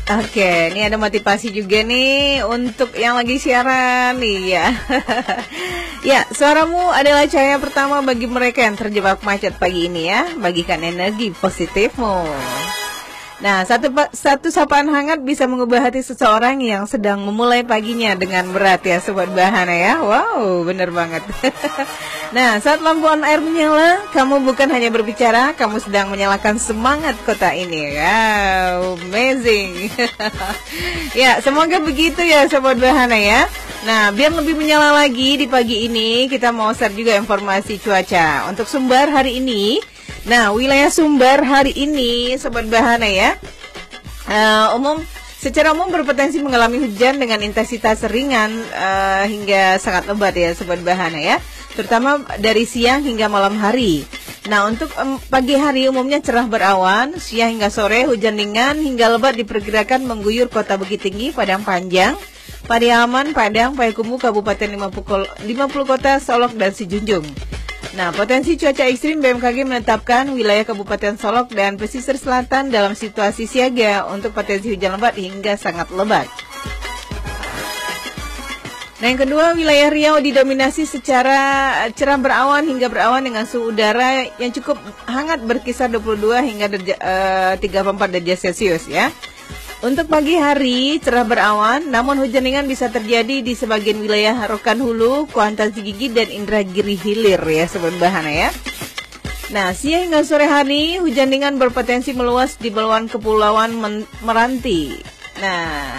Oke, ini ada motivasi juga nih untuk yang lagi siaran nih ya. Ya, suaramu adalah cahaya pertama bagi mereka yang terjebak macet pagi ini ya. Bagikan energi positifmu. Nah, satu sapaan hangat bisa mengubah hati seseorang yang sedang memulai paginya dengan berat ya, Sobat Bahana ya. Wow, bener banget. Nah, saat lampu on air menyala, kamu bukan hanya berbicara, kamu sedang menyalakan semangat kota ini. Wow, amazing. Ya, semoga begitu ya, Sobat Bahana ya. Nah, biar lebih menyala lagi di pagi ini, kita mau share juga informasi cuaca untuk Sumbar hari ini. Nah, wilayah Sumbar hari ini, Sobat Bahana ya, secara umum berpotensi mengalami hujan dengan intensitas ringan hingga sangat lebat ya, Sobat Bahana ya, terutama dari siang hingga malam hari. Nah, untuk pagi hari umumnya cerah berawan, siang hingga sore hujan ringan hingga lebat diperkirakan mengguyur kota Bukit Tinggi, Padang Panjang, Pariaman, Padang, Payakumbuh, Kabupaten 50 Kota, Solok, dan Sijunjung. Nah, potensi cuaca ekstrim BMKG menetapkan wilayah Kabupaten Solok dan pesisir selatan dalam situasi siaga untuk potensi hujan lebat hingga sangat lebat. Nah, yang kedua, wilayah Riau didominasi secara cerah berawan hingga berawan dengan suhu udara yang cukup hangat berkisar 22 hingga 34 derajat Celcius ya. Untuk pagi hari cerah berawan, namun hujan ringan bisa terjadi di sebagian wilayah Rokan Hulu, Kuantan Sigigi, dan Indragiri Hilir ya, Sobat Bahana ya. Nah, siang hingga sore hari hujan ringan berpotensi meluas di belawan Kepulauan Meranti. Nah,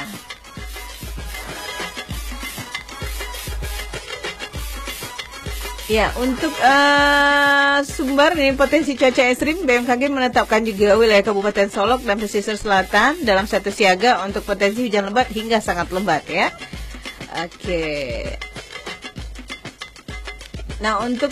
ya, untuk Sumbar ini potensi cuaca ekstrim BMKG menetapkan juga wilayah Kabupaten Solok dan pesisir selatan dalam satu siaga untuk potensi hujan lebat hingga sangat lebat ya. Oke. Nah, untuk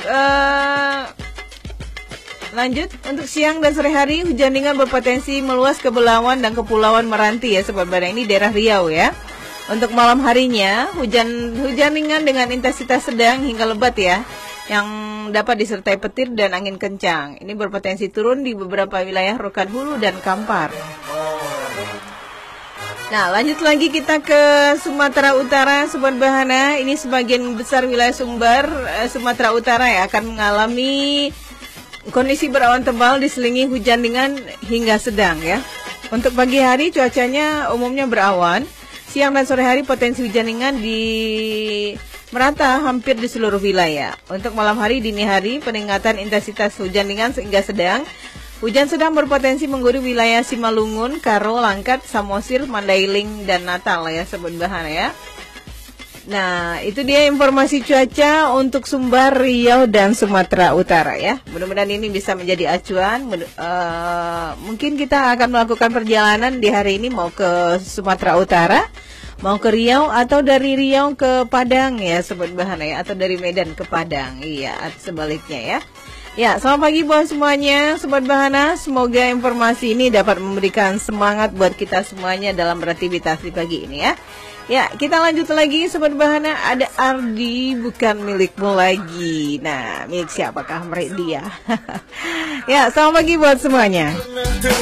lanjut, untuk siang dan sore hari hujan ringan berpotensi meluas ke Belawan dan Kepulauan Meranti ya, Sobat Bahana, ini daerah Riau ya. Untuk malam harinya hujan ringan dengan intensitas sedang hingga lebat ya, yang dapat disertai petir dan angin kencang. Ini berpotensi turun di beberapa wilayah Rokan Hulu dan Kampar. Nah, lanjut lagi kita ke Sumatera Utara, Sobat Bahana. Ini sebagian besar wilayah Sumbar, Sumatera Utara ya, akan mengalami kondisi berawan tebal diselingi hujan ringan hingga sedang ya. Untuk pagi hari cuacanya umumnya berawan. Siang dan sore hari potensi hujan ringan di merata hampir di seluruh wilayah. Untuk malam hari, dini hari, peningkatan intensitas hujan ringan hingga sedang. Hujan sedang berpotensi mengguyur wilayah Simalungun, Karo, Langkat, Samosir, Mandailing, dan Natal ya, Sobat Bahana ya. Nah, itu dia informasi cuaca untuk Sumbar, Riau, dan Sumatera Utara ya. Mudah-mudahan ini bisa menjadi acuan. Mungkin kita akan melakukan perjalanan di hari ini mau ke Sumatera Utara, mau ke Riau, atau dari Riau ke Padang ya, Sobat Bahana ya, atau dari Medan ke Padang. Iya, atau sebaliknya ya. Ya, selamat pagi buat semuanya, Sobat Bahana. Semoga informasi ini dapat memberikan semangat buat kita semuanya dalam beraktivitas di pagi ini ya. Ya, kita lanjut lagi, Sobat Bahana. Ada Ardi, bukan milikmu lagi. Nah, milik siapakah dia? Ya, selamat pagi buat semuanya.